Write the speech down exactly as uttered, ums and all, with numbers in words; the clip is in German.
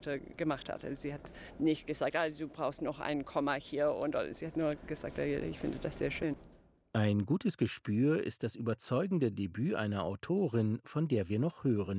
gemacht hat. Also sie hat nicht gesagt, ah, du brauchst noch ein Komma hier, und sie hat nur gesagt, ich finde das sehr schön. Ein gutes Gespür ist das überzeugende Debüt einer Autorin, von der wir noch hören